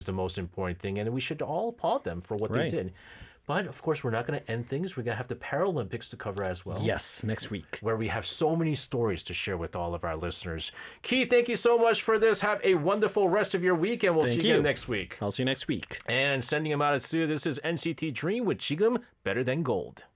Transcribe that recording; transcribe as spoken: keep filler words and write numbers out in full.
the most important thing, and we should all applaud them for what Right. they did. But of course, we're not going to end things. We're going to have the Paralympics to cover as well. Yes, next week. Where we have so many stories to share with all of our listeners. Keith, thank you so much for this. Have a wonderful rest of your week, and we'll Thank see you you. again next week. I'll see you next week. And sending him out of the studio, this is N C T Dream with Chigum Better Than Gold.